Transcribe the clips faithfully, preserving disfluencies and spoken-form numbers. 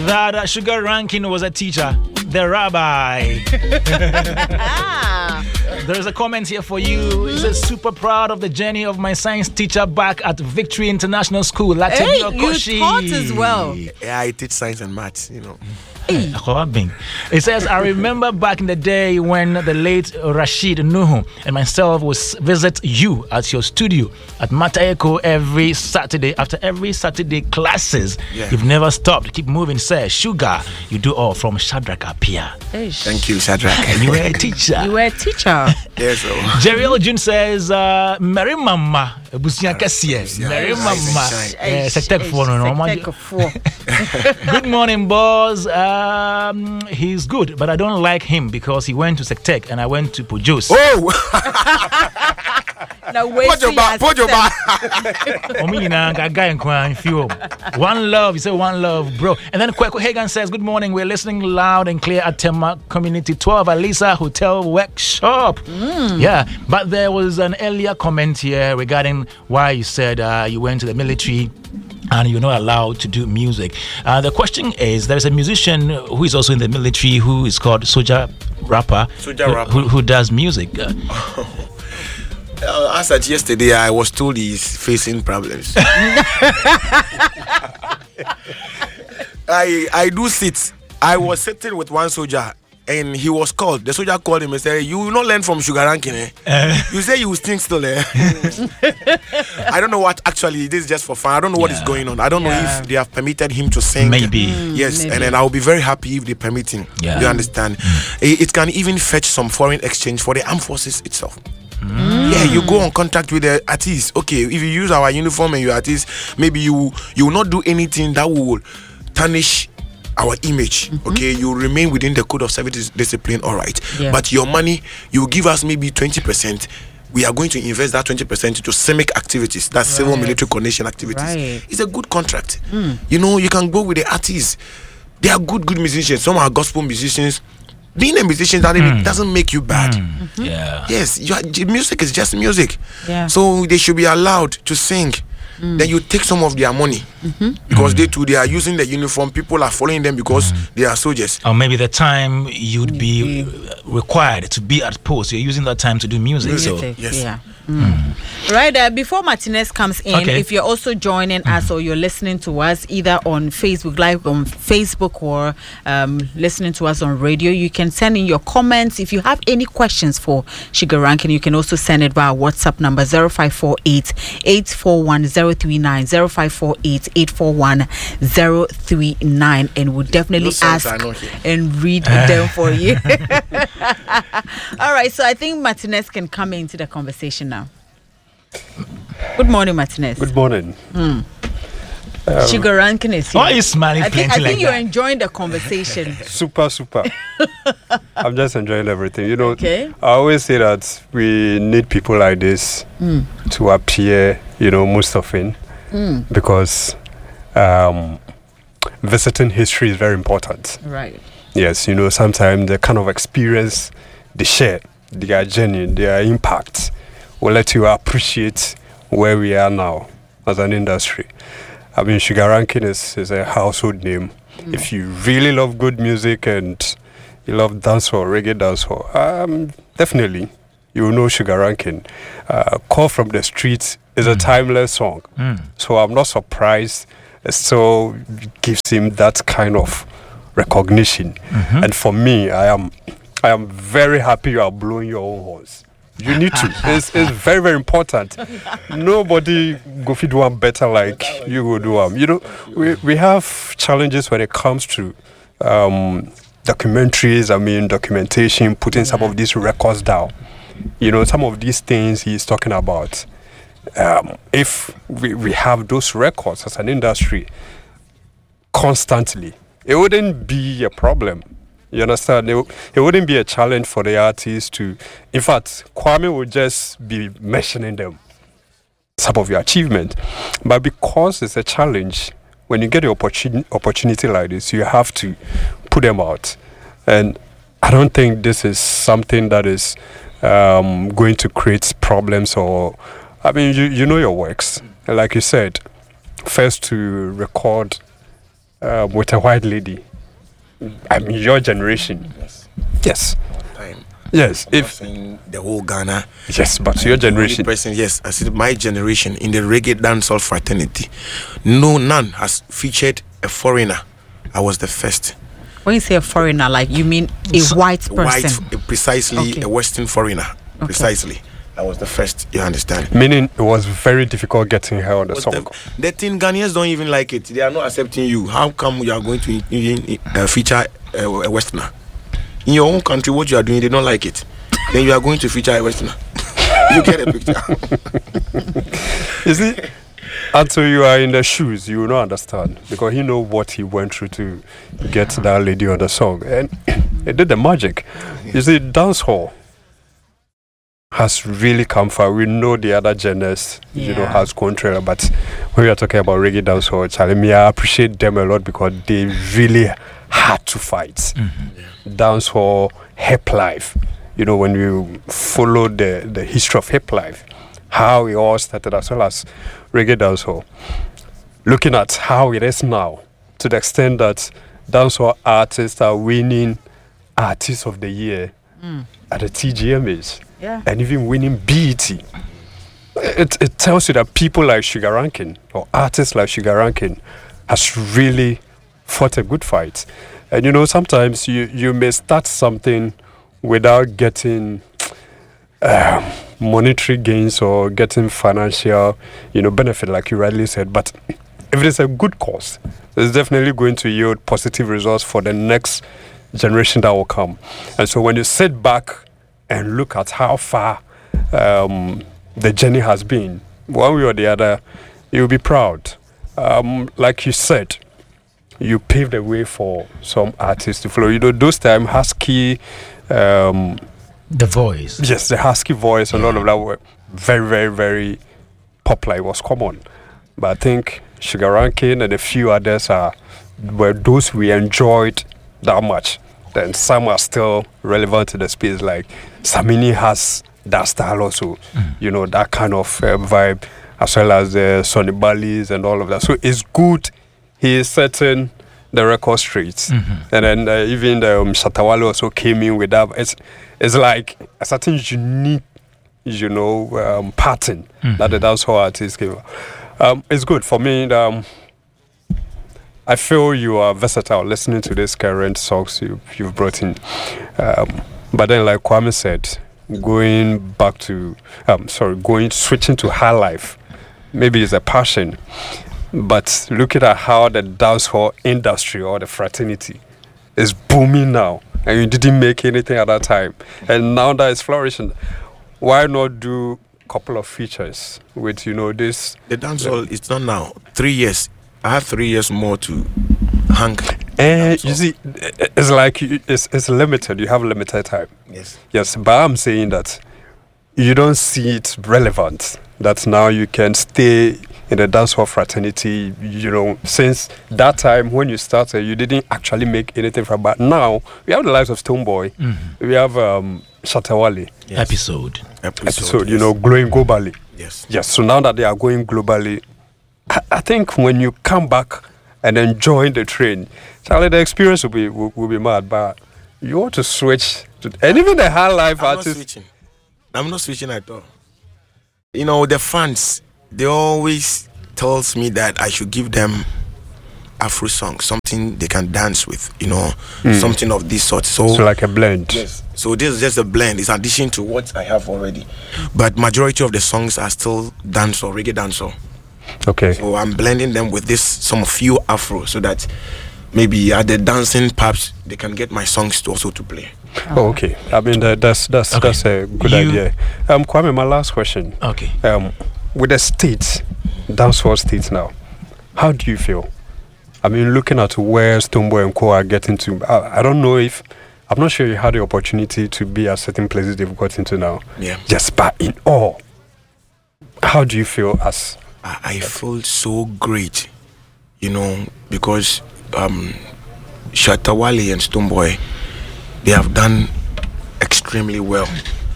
that uh, Sugar Rankin was a teacher, the rabbi. There's a comment here for you. He says, super proud of the journey of my science teacher back at Victory International School. Hey, you taught as well. Yeah, I teach science and maths, you know. It says, I remember back in the day when the late Rashid Nuhu and myself would visit you at your studio at Matayeko every Saturday. After every Saturday classes, yeah. You've never stopped. Keep moving, sir. Sugar, you do all from Shadrach Apia. Thank you, Shadrach. And you were a teacher. You were a teacher. Yes, sir. Jerry June says, uh, Mary Mama. Busia Cassie. Mary Mama. Good morning, boss. Um, he's good, but I don't like him because he went to Sectec and I went to Pujus. Oh! Now wait, put your back, put your back. One love, you say one love, bro. And then Kweko Hagan says, good morning, we're listening loud and clear at Tema Community twelve Alisa Hotel Workshop. Mm. Yeah, but there was an earlier comment here regarding why you said uh, you went to the military and you're not allowed to do music. Uh, the question is, there's a musician who is also in the military who is called Soja Rapper, Soja Rapper. Who, who does music. Uh, Uh, as at yesterday, I was told he's facing problems. I I do sit. I was sitting with one soldier, and he was called. The soldier called him and said, "You will not learn from Sugar Rankin. Eh? Uh, you say you stink still." Eh? I don't know what actually. This is just for fun. I don't know what yeah. is going on. I don't yeah. know if they have permitted him to sing. Maybe. Mm, yes, maybe. and then I will be very happy if they permit him. Yeah. You understand? Mm. It, it can even fetch some foreign exchange for the armed forces itself. Mm. Yeah, you go on contact with the artist. Okay, if you use our uniform and your artist, maybe you you will not do anything that will tarnish our image. Mm-hmm. Okay, you remain within the code of service discipline. All right, yeah. But your money, you give us maybe twenty percent. We are going to invest that twenty percent into CIMIC activities, that's right. Civil military coordination activities. Right. It's a good contract. Mm. You know, you can go with the artists. They are good, good musicians. Some are gospel musicians. Being a musician mm. doesn't make you bad. Mm. Mm-hmm. Yeah. Yes, you are, music is just music. Yeah. So they should be allowed to sing. Mm. Then you take some of their money mm-hmm. because mm. they too they are using the uniform. People are following them because mm. they are soldiers. Or maybe the time you'd be mm. required to be at post, you're using that time to do music. music. So yes. Yeah. Mm. Mm. Right, uh, before Martinez comes in, okay. If you're also joining mm. us or you're listening to us either on Facebook Live, on Facebook, or um, listening to us on radio, you can send in your comments. If you have any questions for Sugar Rankin, you can also send it via WhatsApp number zero five four eight, eight four one zero three nine, zero five four eight, eight four one zero three nine, and we'll definitely ask and read them for you. All right, so I think Martinez can come into the conversation now. Good morning, Martinez. Good morning. Mm. Um, Sugar Rankin is here. Why are you smiling? I think, I think like you're that? enjoying the conversation. Super, super. I'm just enjoying everything. You know, okay. I always say that we need people like this mm. to appear, you know, most often mm. because um, visiting history is very important. Right. Yes, you know, sometimes the kind of experience they share, their journey, their impact will let you appreciate where we are now as an industry. I mean, Sugar Rankin is, is a household name. Mm. If you really love good music and you love dancehall, reggae dancehall, um, definitely you will know Sugar Rankin. Uh, Call from the Streets is mm. a timeless song. Mm. So I'm not surprised. It still gives him that kind of recognition. Mm-hmm. And for me, I am I am very happy you are blowing your own horns. You need to. It's, it's very, very important. Nobody go fit do one better like you will do one. You know, we, we have challenges when it comes to um, documentaries, I mean, documentation, putting some of these records down. You know, some of these things he's talking about. Um, if we, we have those records as an industry constantly, it wouldn't be a problem. You understand? It, it wouldn't be a challenge for the artists to... In fact, Kwame would just be mentioning them, some of your achievement. But because it's a challenge, when you get the opportunity, opportunity like this, you have to put them out. And I don't think this is something that is um, going to create problems or... I mean, you, you know your works. Like you said, first to record uh, with a white lady. I mean, your generation. Yes. Yes. Time. Yes. I'm If not saying the whole Ghana. yes, but your generation. Person, yes, I said my generation in the reggae dancehall fraternity, no none has featured a foreigner. I was the first. When you say a foreigner, like you mean a white person? White, precisely Okay. a Western foreigner. Okay. Precisely. I was the first. You understand? Meaning it was very difficult getting her on the But song. The, the thing Ghanaians don't even like it. They are not accepting you. How come you are going to in, uh, feature a, a Westerner in your own country? What you are doing, they don't like it. Then you are going to feature a Westerner. You get a picture. You see, until you are in the shoes, you will not understand because he know what he went through to get that lady on the song, and it did the magic. You see, dancehall has really come far. We know the other genres, you know, Yeah. has control, but when we are talking about reggae dancehall, Charlie, me, I appreciate them a lot because they really had to fight. Mm-hmm. Dancehall, hip life. You know, when you follow the, the history of hip life, how it all started as well as reggae dancehall. Looking at how it is now, to the extent that dancehall artists are winning Artist of the Year mm. at the T G M As. Yeah. And even winning B E T. It, it tells you that people like Sugar Rankin or artists like Sugar Rankin has really fought a good fight. And you know, sometimes you, you may start something without getting um, monetary gains or getting financial, you know, benefit, like you rightly said. But if it is a good cause, it's definitely going to yield positive results for the next generation that will come. And so when you sit back and look at how far um, the journey has been, one way or the other, you'll be proud. Um, like you said, you paved the way for some artists to follow. You know, those time Husky, um, the voice. Yes, the Husky voice and all of that were very, very, very popular. It was common. But I think Sugar Rankin and a few others are were those we enjoyed that much. Then some are still relevant to the space, like Samini has that style also, mm. you know, that kind of uh, vibe, as well as the uh, Sonny Balis and all of that. So it's good he is setting the record straight. Mm-hmm. And then uh, even the, um, Shatawale also came in with that. It's, it's like a certain unique, you know, um, pattern mm-hmm. that the dancehall artist came. Um, it's good for me. Um, I feel you are versatile listening to these current songs you, you've brought in. Um, but then, like Kwame said, going back to, um, sorry, going, switching to high life, maybe it's a passion. But looking at how the dancehall industry or the fraternity is booming now, and you didn't make anything at that time, and now that it's flourishing, why not do a couple of features with, you know, this? The dancehall, it's not now. Three years. I have three years more to hang. And you see, it's like you, it's, it's limited. You have limited time. Yes. Yes, but I'm saying that you don't see it relevant that now you can stay in the dancehall fraternity, you know, since that time when you started, you didn't actually make anything from. But now we have the lives of Stonebwoy, mm-hmm. we have um, Shatawale. Yes. Episode. Episode, Episode yes. You know, going globally. Yes. Yes, so now that they are going globally, I, I think when you come back and then join the train, Charlie, the experience will be will, will be mad, but you want to switch to, and even the high life I'm artists. not switching. I'm not switching at all. You know, the fans, they always tells me that I should give them Afro song, something they can dance with, you know, mm. something of this sort. So, so like a blend. Yes. So this is just a blend. It's addition to what I have already. But majority of the songs are still dance or reggae dancehall. Okay. So I'm blending them with this some few Afro so that maybe at the dancing pubs they can get my songs to also to play. Oh, okay. I mean that, that's that's okay. that's a good you, idea. Um, Kwame, my last question. Okay. Um, with the states, dancehall states now, how do you feel? I mean, looking at where Stonebwoy and Co are getting to, I, I don't know if I'm not sure you had the opportunity to be at certain places they've got into now. Yeah. Just but in all, how do you feel as? I, I feel so great, you know, because um, Shatawale and Stonebwoy, they have done extremely well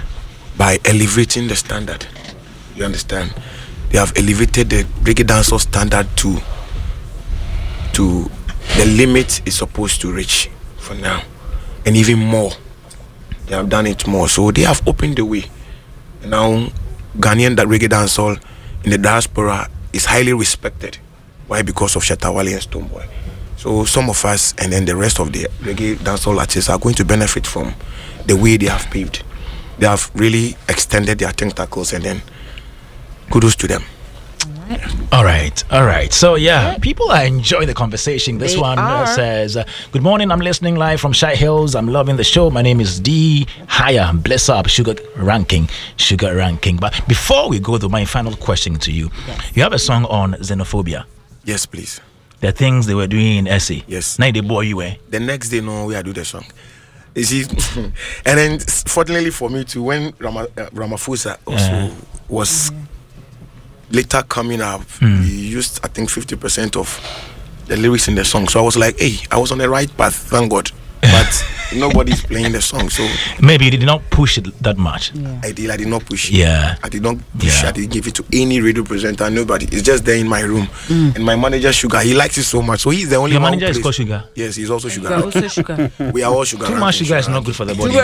by elevating the standard. You understand? They have elevated the reggae dancehall standard to to the limit is supposed to reach for now, and even more. They have done it more, so they have opened the way. Now, Ghanaian that reggae dancehall in the diaspora is highly respected. Why? Because of Shatta Wale and Stonebwoy. So some of us and then the rest of the reggae dancehall artists are going to benefit from the way they have paved. They have really extended their tentacles, and then kudos to them. All right, all right. So yeah, people are enjoying the conversation. This They one uh, are. says, uh, "Good morning. I'm listening live from Shai Hills. I'm loving the show. My name is D. Haya. Bless up, Sugar Ranking, Sugar Ranking." But before we go to my final question to you, Yes. you have a song on xenophobia. Yes, please. The things they were doing in S A. Yes. Now they boy you eh? The next day, no, we are do the song. You see, and then fortunately for me too, when Rama, uh, Ramaphosa also Yeah. was later coming up, Mm. we used I think fifty percent of the lyrics in the song. So I was like, hey, I was on the right path, thank God. But nobody's playing the song, so Maybe you did not push it that much. Yeah. I did. I did not push. Yeah. I did not push. Yeah. I didn't give it to any radio presenter. Nobody. It's just there in my room. Mm. And my manager Sugar, he likes it so much. So he's the only Your one. manager who is plays. called Sugar. Yes, he's also Sugar. You are also sugar. We are all Sugar. Too much ranking, sugar is not good for the body.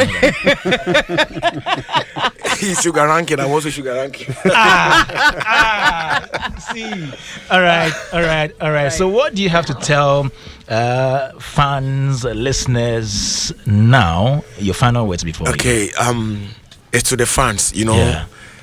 He's Sugar ranking. I'm also Sugar ranking. ah, ah, see. All right, all right, all right. So, what do you have to tell uh, fans, listeners now? Your final words before. Okay, um, it's to the fans. You know, Yeah.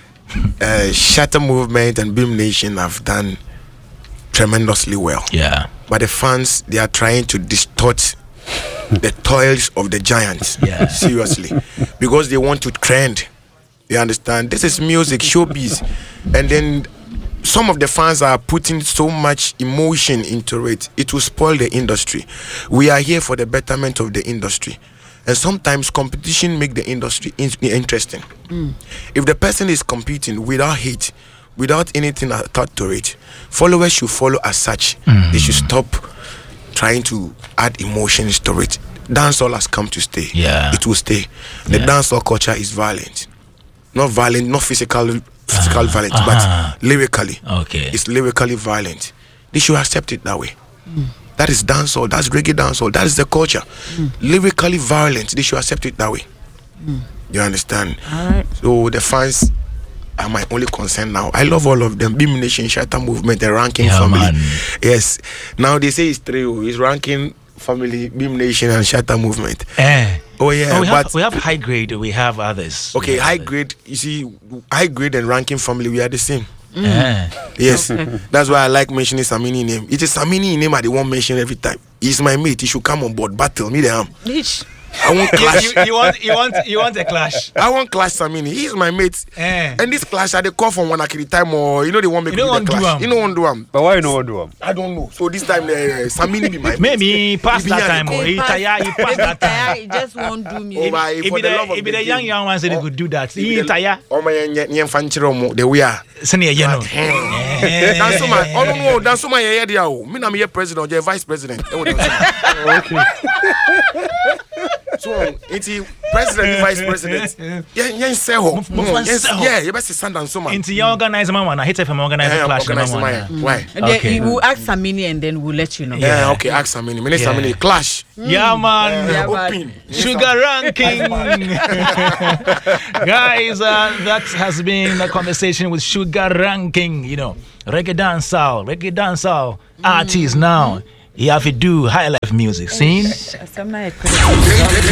uh, Shatta Movement and Beam Nation have done tremendously well. Yeah. But the fans, they are trying to distort the toils of the giants. Yeah. Seriously, because they want to trend. You understand? This is music, showbiz, and then some of the fans are putting so much emotion into it. It will spoil the industry. We are here for the betterment of the industry, and sometimes competition make the industry in- interesting. Mm. If the person is competing without hate, without anything attached to it, followers should follow as such. Mm. They should stop trying to add emotions to it. Dancehall has come to stay. Yeah. It will stay. The Yeah. dancehall culture is violent. Not violent, not physical, physical Ah, violence, uh-huh. but lyrically. Okay. It's lyrically violent. They should accept it that way. That is dancehall. That's reggae dancehall. That is the culture. Lyrically violent. They should accept it that way. You understand? All right. So the fans are my only concern now. I love all of them. Beam Nation, Shatta Movement, the Ranking Yeah, family. man. Yes. Now they say it's three. It's Ranking family, Beam Nation, and Shatta Movement. Eh. Oh yeah, Oh, we, but have, we have high grade. We have others. okay, Yeah. high grade. You see, high grade and Ranking family, we are the same. Eh. Yes, that's why I like mentioning Samini name. It is Samini name I the one mention every time. He's my mate. He should come on board. Battle me them. Each. I won't clash. you, you want you want you want a clash. I won't clash Samini. He's my mate. Eh. And this clash, I they call from one akiri time or you know they want make You don't me do want the do clash. am. You know want do am. But why you don't want to do them? I don't know. So this time uh, Samini be my mate. Maybe past He be that here, time. they Or call. he tire. He past that time. He just won't do me. Oh, my- If for it the the love of if the it the young game. young ones say they could do that. He If the- tire. Oh my nye nye fanchiro mo the we are. Senior, you know. That's so my. Oh no no. That's so my yeah yeah. Me na me here president. You vice president. Eh, what that's so. So it's president, vice president. Yeah, yeah, say ho. Mo- mo- Yes, say ho. yeah, you best stand and so man. Into your organizer man one. I hit F M organizer Yeah, clash. organize man, my one. why? And then Okay. we will ask Samini and then we'll let you know. Yeah, Yeah. okay. Ask Samini. Minister Yeah. Samini clash. Yeah, man. Yeah, man. Open. Sugar ranking. Guys, uh, that has been a conversation with Sugar Ranking. You know, reggae dancehall, reggae dancehall artists now. You have to do high life music. Scene. Some night.